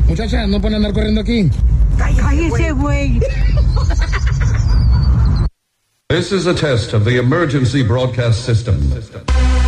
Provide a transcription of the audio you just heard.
Muchacha, no pueden andar corriendo aquí. Cállese, güey. This is a test of the emergency broadcast system.